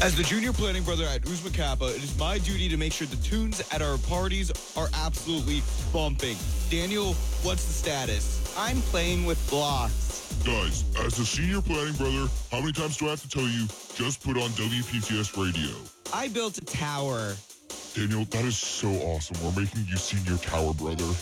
As the junior planning brother at Uzma Kappa, it is my duty to make sure the tunes at our parties are absolutely bumping. Daniel, what's the status? I'm playing with blocks. Guys, as the senior planning brother, how many times do I have to tell you, just put on WPTS radio? I built a tower. Daniel, that is so awesome. We're making you senior tower brother.